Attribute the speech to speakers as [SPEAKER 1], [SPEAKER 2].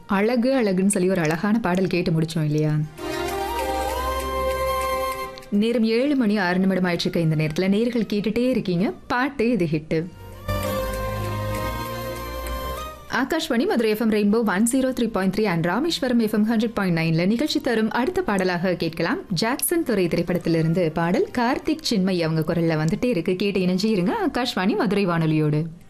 [SPEAKER 1] அழகு அழகுன்னு சொல்லி ஒரு அழகான பாடல் கேட்டு முடிச்சோம் இல்லையா? நேரம் 7 மணி 6 நிமிடம் ஆயிடுச்சுக்க. இந்த நேரத்தில் நேர்கள் கேட்டுட்டே இருக்கீங்க பாட்டு இது hit. Akashvani Madurai FM rainbow 103.3 and Rameswaram FM 100.9 நிகழ்ச்சி தரும் அடுத்த பாடலாக கேட்கலாம். ஜாக்சன் துறை திரைப்படத்திலிருந்து பாடல் கார்த்திக் சின்மை அவங்க குரல்ல வந்துட்டே இருக்கு. கேட்டு இணைஞ்சி இருங்க ஆகாஷ்வாணி மதுரை வானொலியோடு.